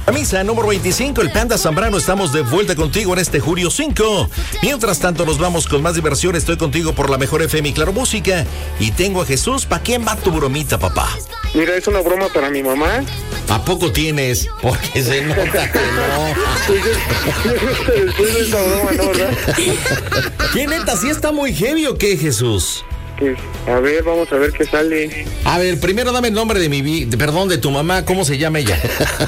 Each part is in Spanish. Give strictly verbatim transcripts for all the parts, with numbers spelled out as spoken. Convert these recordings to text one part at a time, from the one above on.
Misa número veinticinco, el Panda Zambrano, estamos de vuelta contigo en este julio cinco. Mientras tanto nos vamos con más diversión, estoy contigo por la mejor F M y Claro Música. Y tengo a Jesús. ¿Para quién va tu bromita, papá? Mira, es una broma para mi mamá. ¿A poco tienes? Porque se nota que no. Después de esa broma, ¿no, verdad? ¿Qué neta? ¿Sí está muy heavy o qué, Jesús? Pues, a ver, vamos a ver qué sale. A ver, primero dame el nombre de mi... Vi- de- perdón, de tu mamá. ¿Cómo se llama ella?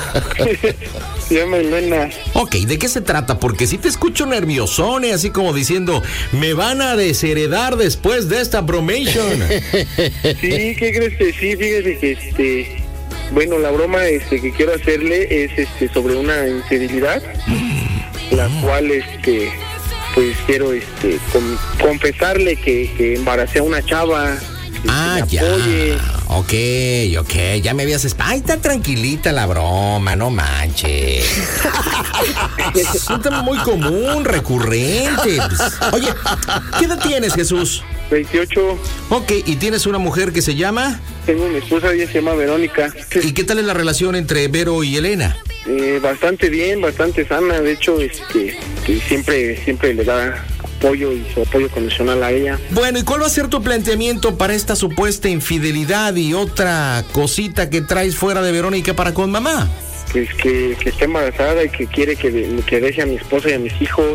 Se llama Elena. Ok, ¿de qué se trata? Porque si te escucho nerviosone, así como diciendo, me van a desheredar después de esta bromation. Sí, ¿qué crees que sí? Fíjate que este... Bueno, la broma este, que quiero hacerle es este sobre una infidelidad, la cual este... pues quiero este con, confesarle que, que embaracé a una chava. Ah, ya. Ok, ok, ya me habías... esp- Ay, está tranquilita la broma, no manches. Es un tema muy común, recurrente. Oye, ¿qué edad tienes, Jesús? veintiocho. Ok, ¿y tienes una mujer que se llama? Tengo una esposa, ella se llama Verónica. ¿Y qué tal es la relación entre Vero y Elena? Eh, bastante bien, bastante sana. De hecho, este, que siempre, siempre le da apoyo y su apoyo condicional a ella. Bueno, ¿y cuál va a ser tu planteamiento para esta supuesta infidelidad y otra cosita que traes fuera de Verónica para con mamá? Pues que, que está embarazada y que quiere que, de- que deje a mi esposa y a mis hijos.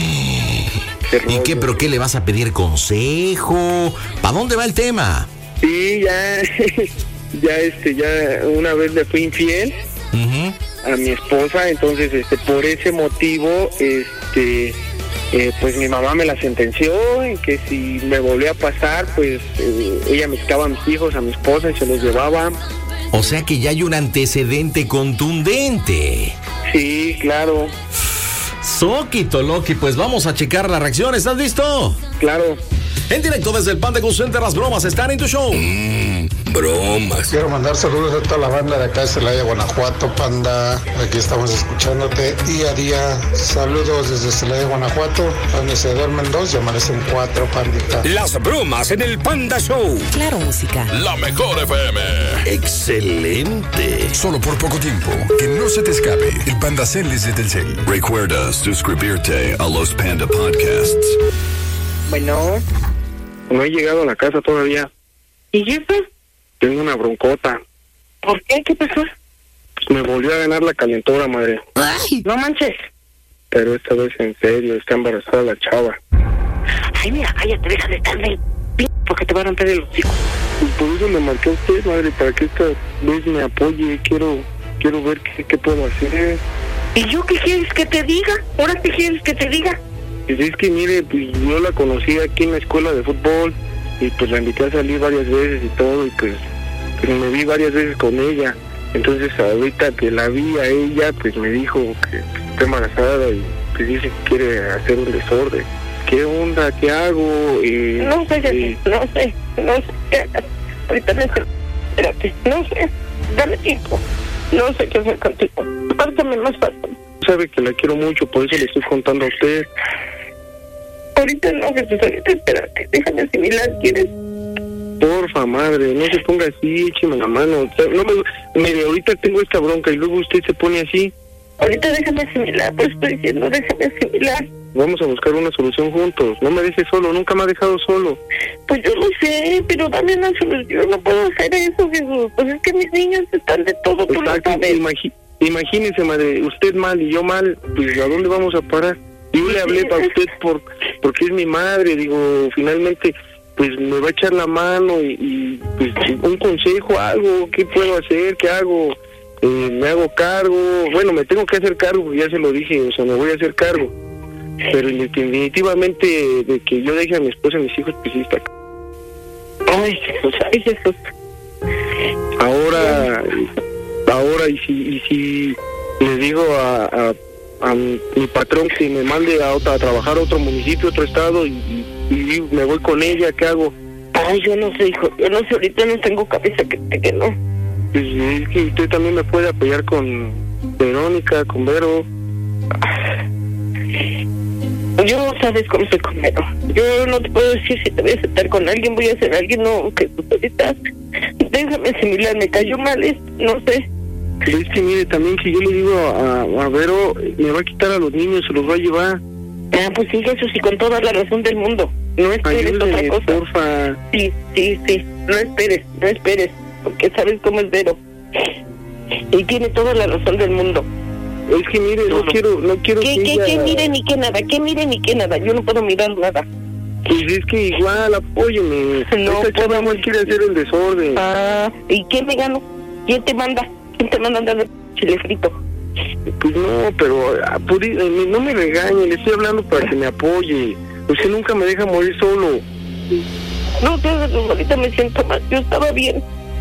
¿Y qué? ¿Pero qué le vas a pedir consejo? ¿Para dónde va el tema? Sí, ya, ya, este, ya una vez le fui infiel Uh-huh. a mi esposa, entonces, este, por ese motivo, este, eh, pues mi mamá me la sentenció en que si me volvía a pasar, pues eh, ella me quitaba a mis hijos, a mi esposa y se los llevaba. O sea que ya hay un antecedente contundente. Sí, claro, Soquito Loki, pues vamos a checar la reacción. ¿Estás listo? claro. En directo desde el Panda Cool Center, las bromas están en tu show. Mmm, bromas. Quiero mandar saludos a toda la banda de acá de Celaya, Guanajuato, Panda. Aquí estamos escuchándote día a día. Saludos desde Celaya, Guanajuato, donde se duermen dos y amanecen cuatro, pandita. Las bromas en el Panda Show. Claro Música. La mejor F M. Excelente. Solo por poco tiempo. Que no se te escape. El Panda Cel es de Telcel. Recuerda suscribirte a los Panda Podcasts. Bueno, no he llegado a la casa todavía. ¿Y eso? Tengo una broncota. ¿Por qué? ¿Qué pasó? Pues me volvió a ganar la calentura, madre. Ay, no manches. Pero esta vez en serio, está embarazada la chava. Ay, mira, cállate, deja de estar de p... porque te va a romper el hocico. Y por eso me marqué a usted, madre, para que esta vez me apoye. Quiero quiero ver qué, qué puedo hacer. ¿Y yo qué quieres que te diga? ¿Ahora qué quieres que te diga? Pues es que, mire, pues yo la conocí aquí en la escuela de fútbol y pues la invité a salir varias veces y todo y pues, pues me vi varias veces con ella. Entonces ahorita que la vi a ella, pues me dijo que está embarazada y pues dice que quiere hacer un desorden. ¿Qué onda? ¿Qué hago? Eh, No sé, eh, no sé, no sé qué hagas. Ahorita no sé, espérate, no sé, dame tiempo. No sé qué hacer contigo. Pártame más fácil. sabe que la quiero mucho, por eso le estoy contando a usted. Ahorita no, Jesús, ahorita espérate, déjame asimilar, ¿quieres? Porfa, madre, no se ponga así, écheme la mano. No me, mire, ahorita tengo esta bronca y luego usted se pone así. Ahorita déjame asimilar, pues estoy diciendo, déjame asimilar. Vamos a buscar una solución juntos. No me dejes solo, nunca me ha dejado solo. Pues yo lo sé, pero dame una solución, no puedo hacer eso, Jesús. Pues es que mis niños están de todo, tú lo Exacto, sabes. imagi- imagínese, madre, usted mal y yo mal, pues ¿a dónde vamos a parar? Yo le hablé para usted por porque es mi madre, digo, finalmente, pues me va a echar la mano y, y pues un consejo, algo, ¿qué puedo hacer? ¿Qué hago? Eh, me hago cargo, bueno, me tengo que hacer cargo, ya se lo dije, o sea, me voy a hacer cargo. Pero definitivamente de que yo deje a mi esposa y a mis hijos, pues sí está. Ay, Jesús, ay, Jesús. Ahora, ahora, y si, y si le digo a, a, a mi, mi patrón que me mande a, otra, a trabajar a otro municipio, otro estado, y, y, y me voy con ella, ¿qué hago? Ay, yo no sé, hijo, yo no sé, ahorita no tengo cabeza que te que no. Pues es que usted también me puede apoyar con Verónica, con Vero. Yo sabes cómo soy con Vero. Yo no te puedo decir si te voy a aceptar con alguien, voy a hacer alguien, no, que tú ahorita déjame asimilar, me cayó mal, es, no sé. Pero es que mire, también que yo le digo a, a Vero, me va a quitar a los niños, se los va a llevar. Ah, pues sí, Jesús, y con toda la razón del mundo. No esperes Ayúdeme, otra cosa. porfa. Sí, sí, sí. No esperes, no esperes. Porque sabes cómo es Vero. Y tiene toda la razón del mundo. Es que mire, no, no quiero, no quiero ¿Qué, que qué, ella... qué mire ni qué nada? ¿Qué mire ni qué nada? Yo no puedo mirar nada. Pues es que igual, apóyeme. No Esta chava puedo. más quiere hacer el desorden. Ah, ¿y quién me ganó? ¿Quién te manda? ¿Quién te manda a andar de chile frito? Pues no, pero ah, puri- eh, no me regañe, le estoy hablando para que me apoye. Usted nunca me deja morir solo. No, yo ahorita me siento mal. Yo estaba bien.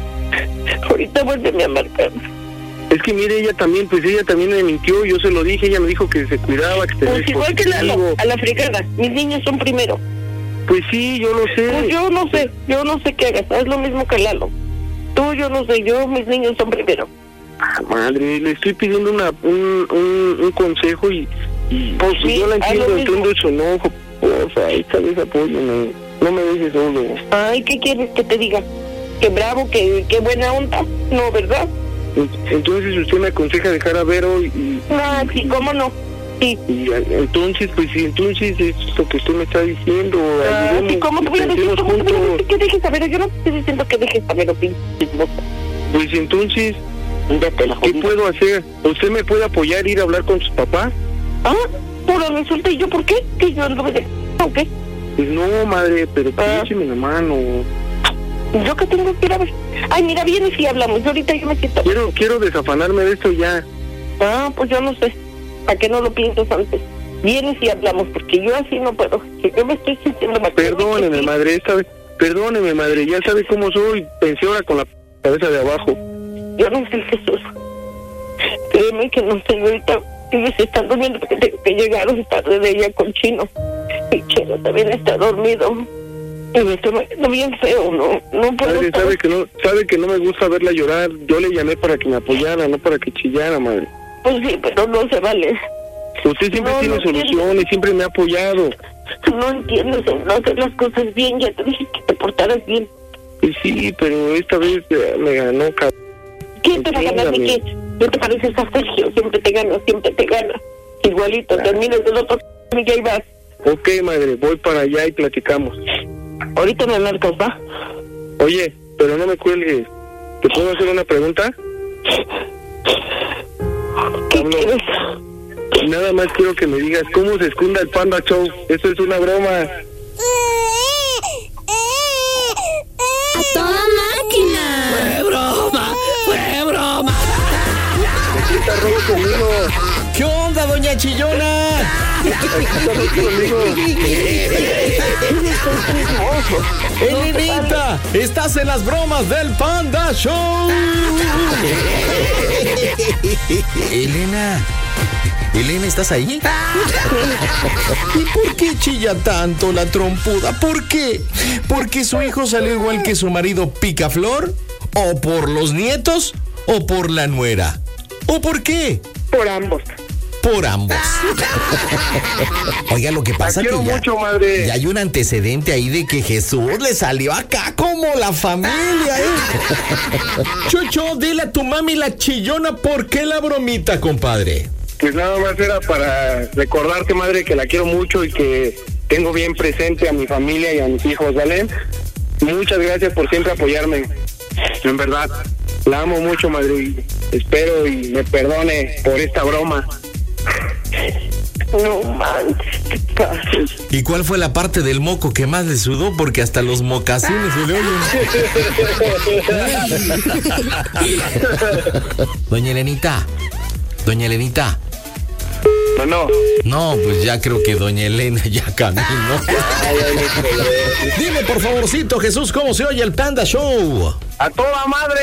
Ahorita vuélveme a marcar. Es que mire, ella también, pues ella también me mintió, yo se lo dije, ella me dijo que se cuidaba, que tenía Pues igual que Lalo, dispositivo. a la fregada. Mis niños son primero. Pues sí, yo lo sé. Pues yo no sé, yo no sé qué hagas. Es lo mismo que Lalo. Tú, yo no sé, yo, mis niños son primero. Ah, madre, le estoy pidiendo una, un, un, un consejo y, y Pues pues sí, yo la haz entiendo, lo mismo. entiendo su enojo. O sea, esta vez apóyame, no me dejes solo. Ay, ¿qué quieres que te diga? Que bravo, que, que buena onda. No, ¿verdad? Entonces usted me aconseja dejar a Vero y, y, Ah, sí, ¿cómo no? Sí. y entonces, pues sí, entonces es lo que usted me está diciendo. Ah, ayudemos, sí, ¿cómo te voy a decir? pensemos ¿Cómo te voy a juntos. decir que dejes saber? Yo no te estoy diciendo que dejes saber, o pinche chismosa. Pues entonces, Date la ¿qué jodida. puedo hacer? ¿Usted me puede apoyar, ir a hablar con sus papás? Ah, puro resulta, ¿y yo por qué? ¿Que yo anduve de o qué? Pues no, madre, pero Ah. écheme la mano. ¿Yo qué tengo que ir a ver? Ay, mira, vienes y hablamos. Yo ahorita yo me siento... Quiero, quiero desafanarme de esto ya. Ah, pues yo no sé. ¿Para qué no lo piensas antes? Vienes y hablamos, porque yo así no puedo. Si yo me estoy sintiendo mal. Perdóneme, madre, esta vez. Perdóneme, madre, ya sabe cómo soy. Pensé ahora con la cabeza de abajo. Yo no sé, Jesús. Créeme que no sé, ahorita ellos están durmiendo porque tengo que llegar tarde de ella con Chino. Y Chino también está dormido. Y me estoy viendo bien feo, ¿no? No puedo Madre, estar- sabe que no, sabe que no me gusta verla llorar. Yo le llamé para que me apoyara, no para que chillara, madre. Pues sí, pero no se vale. Usted siempre No, tiene no soluciones, siempre me ha apoyado. No entiendes, no hacer las cosas bien. Ya te dije que te portaras bien. Y sí, pero esta vez eh, me ganó, cabrón. ¿Quién te va a ganar ni Entiéndame. qué? No te pareces a Sergio, siempre te gana, siempre te gana. Igualito, terminas del otro y ya vas. Ok, madre, voy para allá y platicamos. Ahorita me marcas, ¿va? Oye, pero no me cuelgues. ¿Te puedo hacer una pregunta? ¿Qué Hablo. quieres? Nada más quiero que me digas cómo se esconda el Panda Show. Eso es una broma. ¡A toda máquina! ¡Fue broma! ¡Fue broma! Está rojo conmigo. ¿Qué onda, doña Chillona? Está rojo conmigo. Elenita, estás en las bromas del Panda Show. Elena, Elena, ¿estás ahí? ¿Y por qué chilla tanto la trompuda? ¿Por qué? ¿Porque su hijo salió igual que su marido Picaflor? ¿O por los nietos? ¿O por la nuera? ¿O por qué? Por ambos. Por ambos. Oiga, lo que pasa La que quiero ya, mucho, madre. ya hay un antecedente ahí de que Jesús le salió acá como la familia, ¿eh? Chucho, dile a tu mami la chillona por qué la bromita, compadre. Pues nada más era para recordarte, madre, que la quiero mucho y que tengo bien presente a mi familia y a mis hijos, ¿vale? Muchas gracias por siempre apoyarme. En verdad, la amo mucho, madre. Y espero y me perdone por esta broma. No manches, ¿qué pasa? ¿Y cuál fue la parte del moco que más le sudó? Porque hasta los mocasines se le oyen. Doña Elenita, doña Elenita. No, no. No, pues ya creo que doña Elena ya caminó. Dime por favorcito, Jesús, ¿cómo se oye el Panda Show? ¡A toda madre!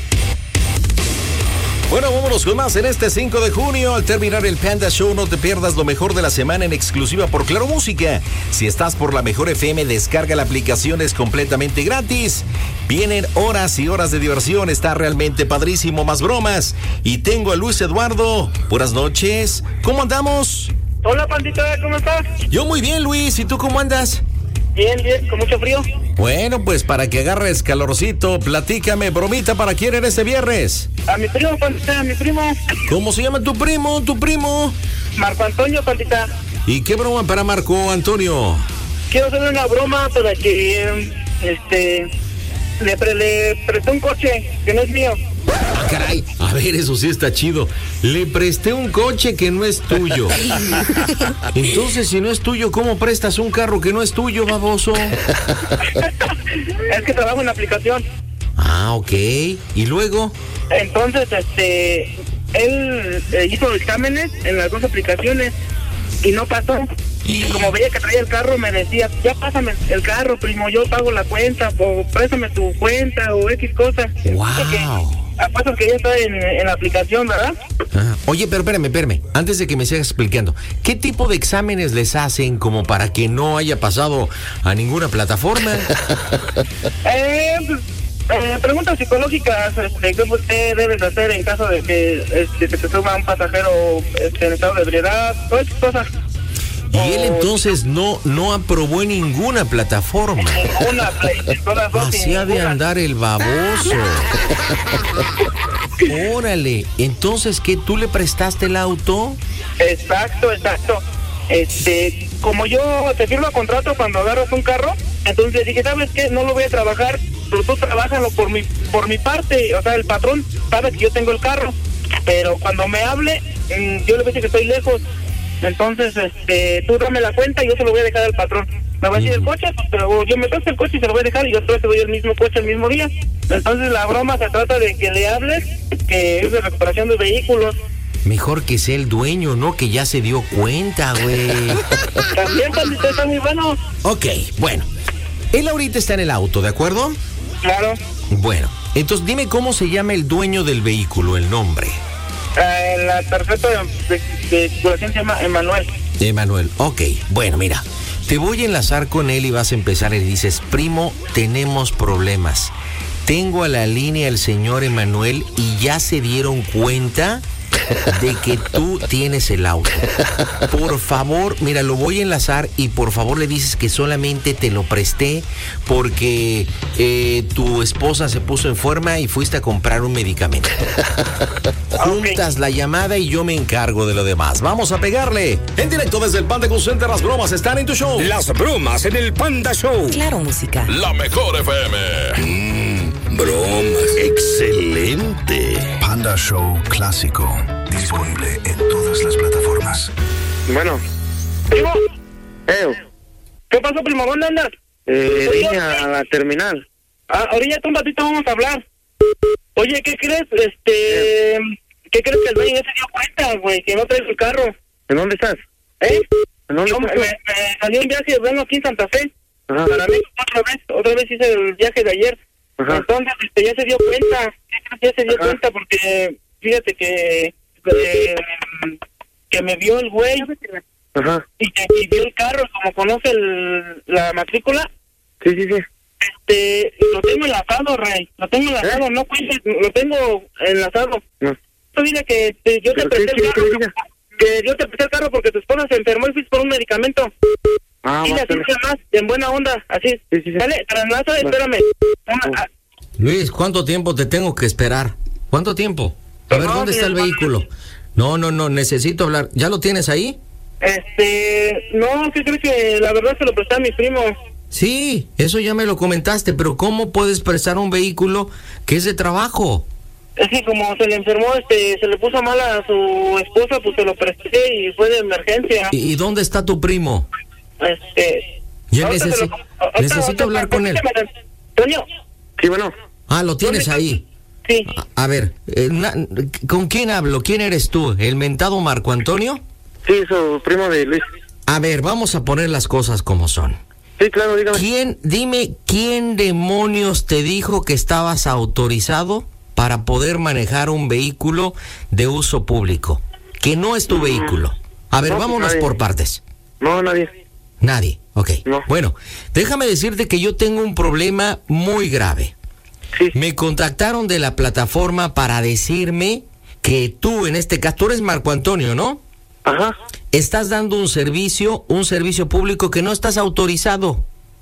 Bueno, vámonos con más en este cinco de junio. Al terminar el Panda Show, no te pierdas lo mejor de la semana en exclusiva por Claro Música. Si estás por la Mejor F M, descarga la aplicación, es completamente gratis. Vienen horas y horas de diversión, está realmente padrísimo, más bromas. Y tengo a Luis Eduardo. Buenas noches, ¿cómo andamos? Hola, pandita, ¿cómo estás? Yo muy bien, Luis, ¿y tú cómo andas? Bien, bien, con mucho frío. Bueno, pues para que agarres calorcito, platícame, bromita, ¿para quién eres este viernes? A mi primo, pandita, a mi primo. ¿Cómo se llama tu primo, tu primo? Marco Antonio, pandita. ¿Y qué broma para Marco Antonio? Quiero hacerle una broma para que, este, le, pre, le presté un coche que no es mío. Ah, caray, a ver, eso sí está chido. Le presté un coche que no es tuyo. Entonces, si no es tuyo, ¿cómo prestas un carro que no es tuyo, baboso? Es que trabajo en la aplicación. Ah, ok. ¿Y luego? Entonces, este, él eh, hizo exámenes en las dos aplicaciones y no pasó. Y como veía que traía el carro, me decía, ya pásame el carro, primo, yo pago la cuenta, o préstame tu cuenta, o X cosa. ¡Wow! Apuesto que ya está en, en la aplicación, ¿verdad? Ah, oye, pero espérame, espérame, antes de que me sigas explicando, ¿qué tipo de exámenes les hacen como para que no haya pasado a ninguna plataforma? eh, pues, eh, preguntas psicológicas, este, ¿qué usted debes hacer en caso de que este, te suba un pasajero este, en estado de ebriedad? Todas esas cosas. Y él entonces no no aprobó en ninguna plataforma. Ninguna, todas dos. Así ha de andar el baboso. Órale, entonces, ¿qué? ¿Tú le prestaste el auto? Exacto, exacto. Este, como yo te firmo contrato cuando agarras un carro, entonces dije, ¿sabes qué? No lo voy a trabajar, pero tú trabájalo por mi por mi parte. O sea, el patrón sabe que yo tengo el carro, pero cuando me hable, yo le voy a decir que estoy lejos. Entonces, este, tú dame la cuenta y yo se lo voy a dejar al patrón. Me va a decir el coche, pero yo me presto el coche y se lo voy a dejar y yo te doy el mismo coche el mismo día. Entonces la broma se trata de que le hables, que es de recuperación de vehículos. Mejor que sea el dueño, ¿no? Que ya se dio cuenta, güey. También, pandita, está muy bueno. Ok, bueno. Él ahorita está en el auto, ¿de acuerdo? Claro. Bueno, entonces dime cómo se llama el dueño del vehículo, el nombre. Eh, la tarjeta de, de, de circulación se llama Emanuel. Emanuel, ok, bueno, mira, te voy a enlazar con él y vas a empezar y dices, primo, tenemos problemas. Tengo a la línea el señor Emanuel y ya se dieron cuenta de que tú tienes el auto. Por favor, mira, lo voy a enlazar y por favor le dices que solamente te lo presté porque eh, tu esposa se puso enferma y fuiste a comprar un medicamento. Juntas la llamada y yo me encargo de lo demás. Vamos a pegarle. En directo desde el Panda Cool Center, las bromas están en tu show. Las bromas en el Panda Show. Claro, música. La mejor F M. Mmm, bromas. Excelente. Panda Show Clásico. Disponible en todas las plataformas. Bueno. ¿Primo? Eh. ¿Qué pasó, primo? ¿Dónde andas? Eh, vine a la terminal. Ah, ahorita un ratito vamos a hablar. Oye, ¿qué crees? Este... Eh. ¿Qué crees que el dueño ya se dio cuenta, güey? Que no traes el carro. ¿En dónde estás? ¿Eh? ¿En dónde estás? Me, me salió un viaje, vengo aquí en Santa Fe. Ajá. Para mí, otra vez, otra vez hice el viaje de ayer. Ajá. Entonces, este, ya se dio cuenta. Ya se dio Ajá. cuenta porque, fíjate que... Eh, que me vio el güey. Ajá. Y que y vio el carro, como conoce el, la matrícula. Sí, sí, sí. Este, lo tengo enlazado, Rey. Lo tengo enlazado, ¿Eh? no cuentes, lo tengo enlazado. No. Tú dile que te, yo te presté el carro. Que, que yo te presté el carro porque tu esposa se enfermó y fuiste por un medicamento. Ah, y así más, en buena onda, así. Sí, sí, sí. Dale, traslázalo, espérame. Una, Luis, ¿cuánto tiempo te tengo que esperar? ¿Cuánto tiempo? A ver, ¿dónde está el vehículo? No, no, no, necesito hablar. ¿Ya lo tienes ahí? Este, no, ¿qué crees que la verdad se lo presté a mi primo? Sí, eso ya me lo comentaste, pero ¿cómo puedes prestar un vehículo que es de trabajo? Es que como se le enfermó, este, se le puso mal a su esposa, pues se lo presté y fue de emergencia. ¿Y, y dónde está tu primo? Este... Ya necesi lo, ahorita, necesito ahorita, hablar ahorita, con él. Toño. Sí, bueno. Ah, lo tienes ahí. Sí. A, a ver, eh, na, ¿con quién hablo? ¿Quién eres tú? ¿El mentado Marco Antonio? Sí, su primo de Luis. A ver, vamos a poner las cosas como son. Sí, claro, dígame. ¿Quién, dime, quién demonios te dijo que estabas autorizado para poder manejar un vehículo de uso público? Que no es tu mm. vehículo. A ver, no, vámonos nadie. por partes. No, nadie. Nadie, ok. No. Bueno, déjame decirte que yo tengo un problema muy grave. Sí. Me contactaron de la plataforma para decirme que tú, en este caso, tú eres Marco Antonio, ¿no? Ajá. Estás dando un servicio, un servicio público que no estás autorizado.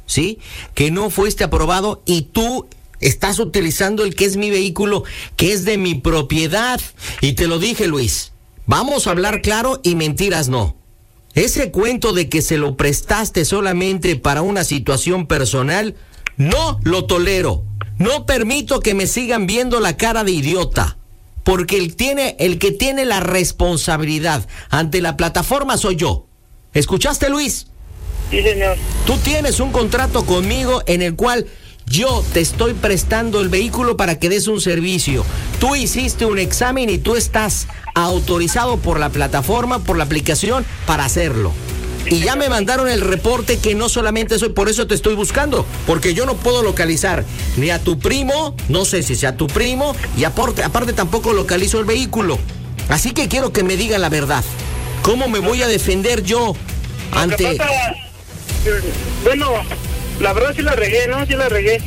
¿sí? Que no fuiste aprobado y tú estás utilizando el que es mi vehículo, que es de mi propiedad. Y te lo dije, Luis, vamos a hablar claro y mentiras no. Ese cuento de que se lo prestaste solamente para una situación personal, no lo tolero. No permito que me sigan viendo la cara de idiota. Porque el, tiene, el que tiene la responsabilidad ante la plataforma soy yo. ¿Escuchaste, Luis? Sí, señor. Tú tienes un contrato conmigo en el cual yo te estoy prestando el vehículo para que des un servicio. Tú hiciste un examen y tú estás autorizado por la plataforma, por la aplicación, para hacerlo. Y ya me mandaron el reporte que no solamente soy, por eso te estoy buscando, porque yo no puedo localizar ni a tu primo, no sé si sea tu primo, y aparte, aparte tampoco localizo el vehículo. Así que quiero que me digan la verdad. ¿Cómo me voy a defender yo ante...? Pasa, bueno, la verdad sí la regué, ¿no? Sí la regué.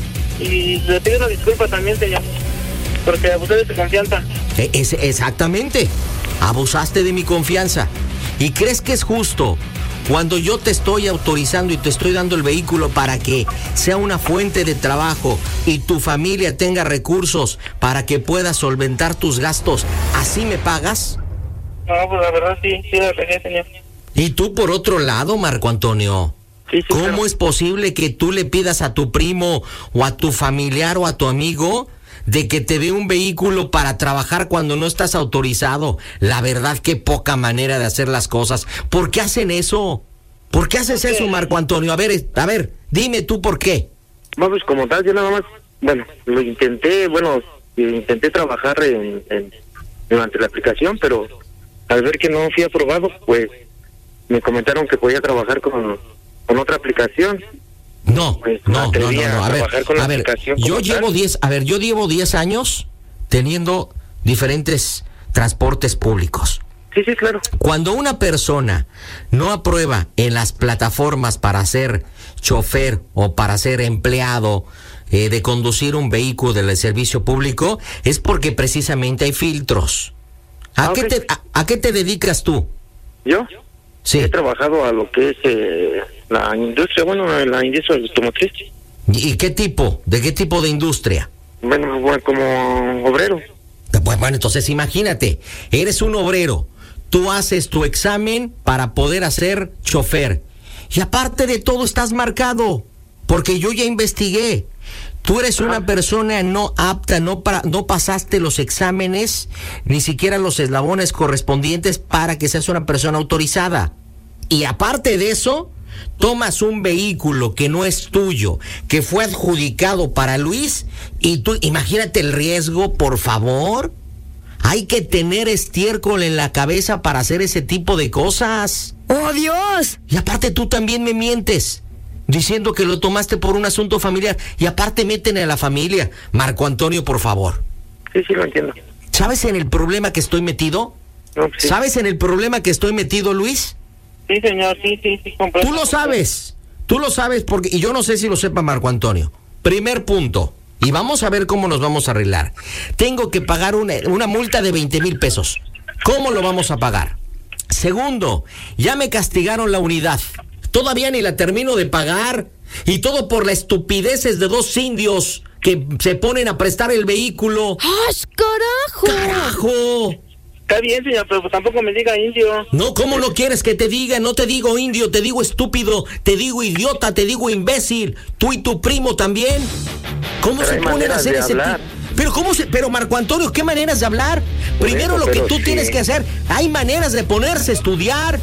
Y le pido una disculpa también, señor, porque abusé de tu confianza. Es, exactamente, abusaste de mi confianza. ¿Y crees que es justo cuando yo te estoy autorizando y te estoy dando el vehículo para que sea una fuente de trabajo y tu familia tenga recursos para que puedas solventar tus gastos, así me pagas? No, pues la verdad sí, sí la regué, señor. Y tú por otro lado, Marco Antonio, sí, sí, ¿cómo claro. es posible que tú le pidas a tu primo o a tu familiar o a tu amigo de que te dé un vehículo para trabajar cuando no estás autorizado? La verdad, qué poca manera de hacer las cosas. ¿Por qué hacen eso? ¿Por qué haces eso, Marco Antonio? A ver, a ver, dime tú por qué. No, pues como tal, yo nada más, bueno, lo intenté, bueno, intenté trabajar en, en durante la aplicación, pero al ver que no fui aprobado, pues me comentaron que podía trabajar con, con otra aplicación. No, Pues, no, me no, no, atrevía no, a a ver, trabajar con la a ver, aplicación yo como llevo tal. diez, a ver, yo llevo diez años teniendo diferentes transportes públicos. Sí, sí, claro. Cuando una persona no aprueba en las plataformas para ser chofer o para ser empleado eh, de conducir un vehículo del servicio público, es porque precisamente hay filtros. ¿A, Ah, qué, ok. te, a, a qué te dedicas tú? ¿Yo? Sí. He trabajado a lo que es eh, la industria, bueno, en la industria automotriz. ¿Y qué tipo? ¿De qué tipo de industria? Bueno, bueno, como obrero. Pues bueno, entonces imagínate, eres un obrero, tú haces tu examen para poder hacer chofer. Y aparte de todo estás marcado, porque yo ya investigué. Tú eres una persona no apta, no, para, no pasaste los exámenes, ni siquiera los eslabones correspondientes para que seas una persona autorizada. Y aparte de eso, tomas un vehículo que no es tuyo, que fue adjudicado para Luis, y tú, imagínate el riesgo, por favor. Hay que tener estiércol en la cabeza para hacer ese tipo de cosas. ¡Oh, Dios! Y aparte tú también me mientes, diciendo que lo tomaste por un asunto familiar. Y aparte meten a la familia. Marco Antonio, por favor. Sí, sí, lo entiendo. ¿Sabes en el problema que estoy metido? No, pues sí. ¿Sabes en el problema que estoy metido, Luis? Sí, señor, sí, sí, sí, comprendo. Tú lo sabes. Tú lo sabes porque... Y yo no sé si lo sepa Marco Antonio. Primer punto. Y vamos a ver cómo nos vamos a arreglar. Tengo que pagar una, una multa de veinte mil pesos. ¿Cómo lo vamos a pagar? Segundo, ya me castigaron la unidad. Todavía ni la termino de pagar. Y todo por la estupideces de dos indios que se ponen a prestar el vehículo. ¡Ay, carajo! ¡Carajo! Está bien, señor, pero tampoco me diga indio. No, ¿cómo lo quieres que te diga? No te digo indio, te digo estúpido, te digo idiota, te digo imbécil. Tú y tu primo también. ¿Cómo Pero se hay ponen a maneras hacer de ese hablar. tipo? Pero cómo se, pero Marco Antonio, ¿qué maneras de hablar? Por Primero eso, lo que pero tú sí. tienes que hacer, hay maneras de ponerse a estudiar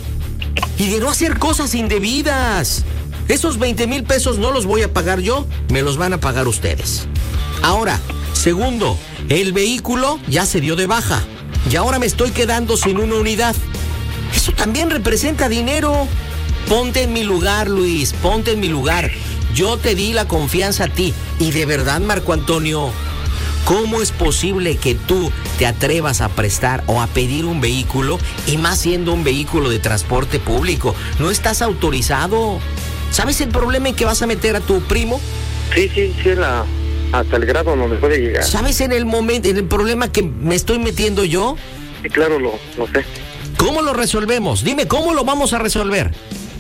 y de no hacer cosas indebidas. Esos veinte mil pesos no los voy a pagar yo, me los van a pagar ustedes. Ahora, segundo, el vehículo ya se dio de baja y ahora me estoy quedando sin una unidad. Eso también representa dinero. Ponte en mi lugar, Luis, ponte en mi lugar. Yo te di la confianza a ti. Y de verdad, Marco Antonio, ¿cómo es posible que tú te atrevas a prestar o a pedir un vehículo, y más siendo un vehículo de transporte público? No estás autorizado. ¿Sabes el problema en que vas a meter a tu primo? Sí, sí, sí, la, hasta el grado donde puede llegar. ¿Sabes en el momento, en el problema que me estoy metiendo yo? Sí, claro, lo, lo sé. ¿Cómo lo resolvemos? Dime, ¿cómo lo vamos a resolver?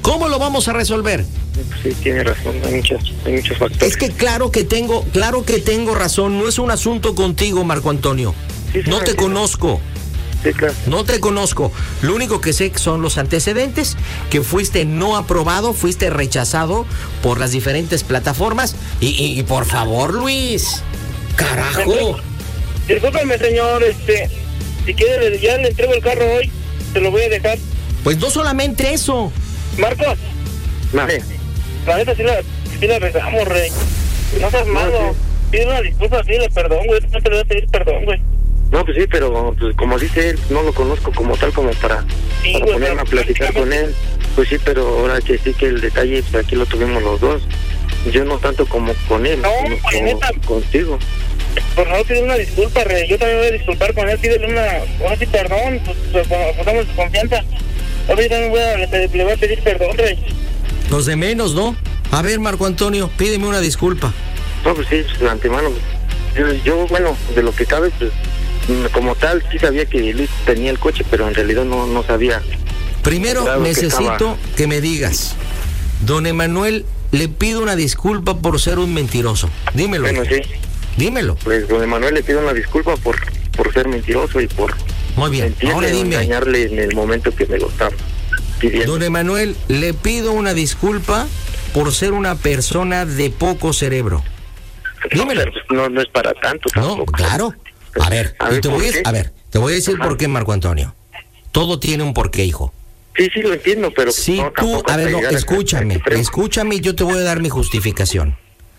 ¿Cómo lo vamos a resolver? Sí, tiene razón, hay muchos, hay muchos factores. Es que claro que tengo, claro que tengo razón, no es un asunto contigo, Marco Antonio. Sí, sí, no te entiendo. conozco. Sí, claro. No te conozco. Lo único que sé son los antecedentes, que fuiste no aprobado, fuiste rechazado por las diferentes plataformas. Y, y, y por favor, Luis, carajo. Discúlpame, señor, este, si quiere, ya le entrego el carro hoy, te lo voy a dejar. Pues no solamente eso. Marcos. Vale. La neta sí la, sí la regamos, rey. No seas malo. Pide una disculpa, pídele perdón, güey. No te le voy a pedir perdón, güey. No, pues sí, pero pues, como dice él, no lo conozco como tal, como para, sí, para güey, ponerme a platicar con él. Pues sí, pero ahora que sí que el detalle, pues aquí lo tuvimos los dos. Yo no tanto como con él, no, como, como neta. Contigo. Por favor, pide una disculpa, rey. Yo también voy a disculpar con él, pídele una, una sí, perdón, pues, pues, pues damos confianza. Ahora yo también voy a, le, le voy a pedir perdón, rey. Los de menos, ¿no? A ver, Marco Antonio, pídeme una disculpa. No, pues sí, pues, de antemano. Yo, yo, bueno, de lo que sabes, pues, como tal, sí sabía que Luis tenía el coche, pero en realidad no, no sabía. Primero claro, necesito que, que me digas, don Emanuel, le pido una disculpa por ser un mentiroso. Dímelo. Bueno, sí. Dímelo. Pues don Emanuel le pido una disculpa por, por ser mentiroso y por Muy bien. Ahora dime. engañarle en el momento que me lo estaba pidiendo. Don Emanuel, le pido una disculpa por ser una persona de poco cerebro. Dímelo. No, pues, no, no es para tanto tampoco. No, claro. A ver, a ver, te voy a, a ver, te voy a decir Ajá. por qué, Marco Antonio. Todo tiene un porqué, hijo. Sí, sí, lo entiendo, pero... Si no, tú, a ver, no, escúchame, escúchame y yo te voy a dar mi justificación.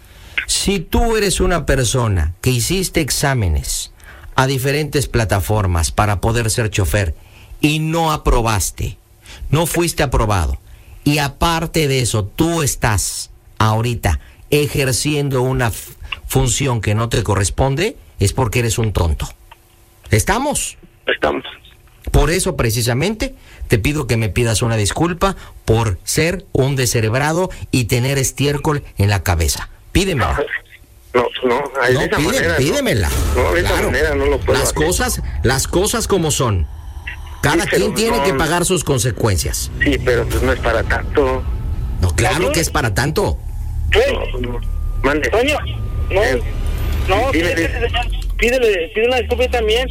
Si tú eres una persona que hiciste exámenes a diferentes plataformas para poder ser chofer y no aprobaste, no fuiste aprobado, y aparte de eso, tú estás ahorita ejerciendo una f- función que no te corresponde, es porque eres un tonto. ¿Estamos? Estamos. Por eso, precisamente, te pido que me pidas una disculpa por ser un descerebrado y tener estiércol en la cabeza. Pídemela. No, no, No, de esa pide, manera, pídemela. No, no de esa Claro. manera no lo puedo Las hacer. cosas, las cosas como son. Cada Sí, pero quien tiene no- que pagar sus consecuencias. Sí, pero pues no es para tanto. No, claro que es para tanto. No, no. Mande. Toño, no, Eh, no, dime, pídele, pídele, pídele una disculpa también.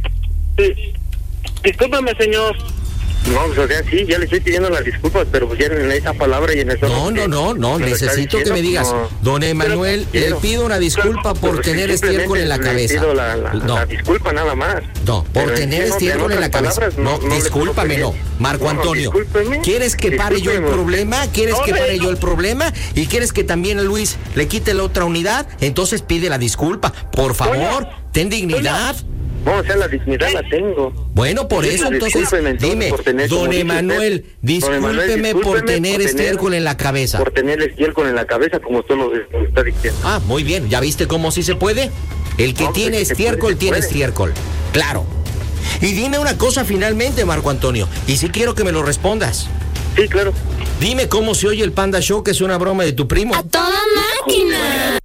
Sí. Discúlpame, señor. No, pues, o sea, sí, ya le estoy pidiendo las disculpas, pero pues ya en esa palabra y en eso... No, no, no, no, me lo está necesito que diciendo, me digas, no. don Emanuel, le quiero. pido una disculpa por Pero tener sí, estiércol en la simplemente cabeza. le pido la, la, No. la disculpa nada más. No, por Pero tener entiendo que estiércol en la otras cabeza. palabras No, no le discúlpame, puedo no. pedir. Marco No, no, Antonio, discúlpeme, ¿quieres que pare yo el discúlpeme. problema? ¿Quieres No, que pare no. yo el problema? ¿Y quieres que también a Luis le quite la otra unidad? Entonces pide la disculpa. Por favor, ten dignidad. No, o sea, la dignidad la tengo. Bueno, por Sí, eso entonces, discúlpeme, entonces, dime, por tener, don como dice Emanuel, usted, don Emanuel, discúlpeme por discúlpeme tener por tener- estiércol en la cabeza. Por tener estiércol en la cabeza, como usted lo, lo está diciendo. Ah, muy bien, ¿ya viste cómo sí se puede? El que No, pues, tiene sí se estiércol puede, se tiene puede. estiércol. Claro. Y dime una cosa finalmente, Marco Antonio, y sí quiero que me lo respondas. Sí, claro. Dime cómo se oye el Panda Show, que es una broma de tu primo. ¡A toda máquina!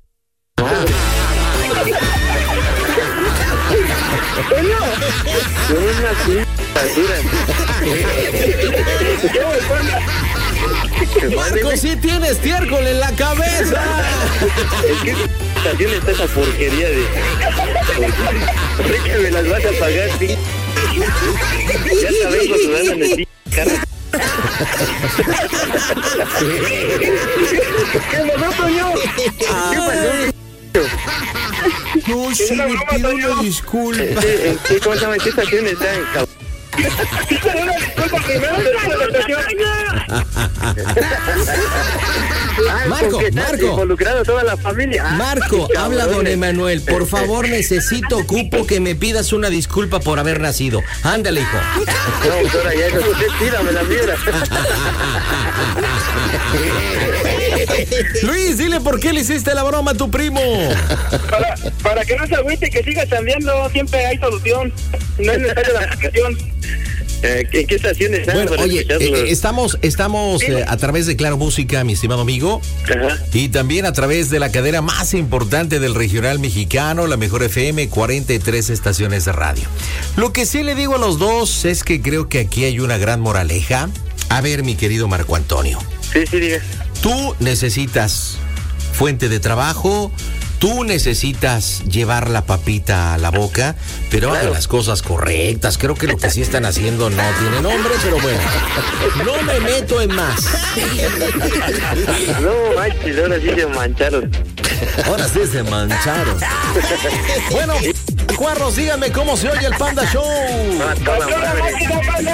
Una dura. Marco sí tiene estiércol en la cabeza. ¿En qué estación está esa porquería de...? ¿Por qué me las vas a pagar, sí? Ya te vengo sudando en el p*** cara. ¿Qué pasó, Toño? ¿Qué pasó? No, sí, me pido una disculpa. ¿En qué, ¿Cómo se llama? ¿En qué estación está? En Cab- Pídele una disculpa primero de la estación. Ah, Marco, ¿con qué está Marco. involucrado toda la familia? Ah, Marco, habla don cabrones. Emanuel. Por favor, necesito, ocupo que me pidas una disculpa por haber nacido. Ándale, hijo. No, pues ahora ya eso. Usted tírame la mierda. Luis, dile por qué le hiciste la broma a tu primo. Para, para que no se agüite, que siga chambeando, siempre hay solución. No es necesaria la aplicación. Eh, ¿En qué estación está? Bueno, Para oye, escucharlo. eh, estamos, estamos eh, a través de Claro Música, mi estimado amigo, Ajá. y también a través de la cadena más importante del regional mexicano, la Mejor F M, cuarenta y tres estaciones de radio. Lo que sí le digo a los dos es que creo que aquí hay una gran moraleja. A ver, mi querido Marco Antonio. Sí, sí, diga. Tú necesitas fuente de trabajo, tú necesitas llevar la papita a la boca, pero Claro. hagan las cosas correctas. Creo que lo que sí están haciendo no tiene nombre, pero bueno, no me meto en más. No, manches, ahora sí se mancharon. Ahora sí se mancharon. Bueno, cuarros, díganme cómo se oye el Panda Show. A toda madre.